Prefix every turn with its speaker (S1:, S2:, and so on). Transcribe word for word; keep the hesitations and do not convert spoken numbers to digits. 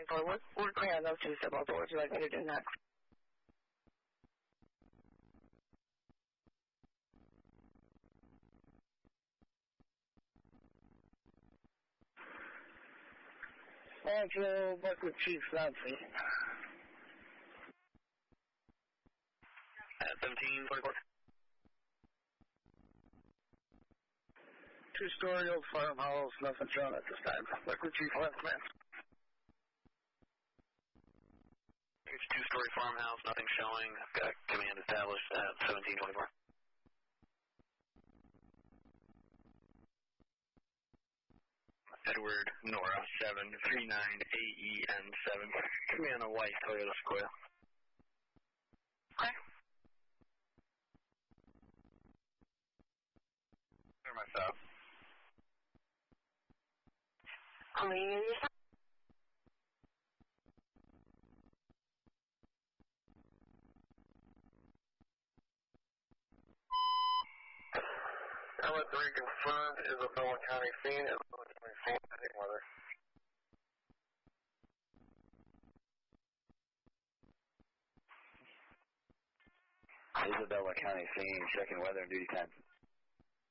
S1: twenty-four. We're, we're clear on those two civil. What would you like me to do next?
S2: Central, work with Chief Nancy.
S3: At seventeen twenty-four.
S2: Two-story old farmhouse, nothing shown at this time. Work with Chief Lensman.
S3: It's a two-story farmhouse, nothing showing. I've got command established at seventeen twenty-four.
S4: Edward Nora seven three nine A E N seven. Command a white Toyota Sequoia.
S3: Okay.
S4: Clear myself.
S1: On the unit.
S2: Element three confirmed. Isabella County scene. Isabella County scene. Heading weather.
S5: Isabella County scene. Checking weather and duty time.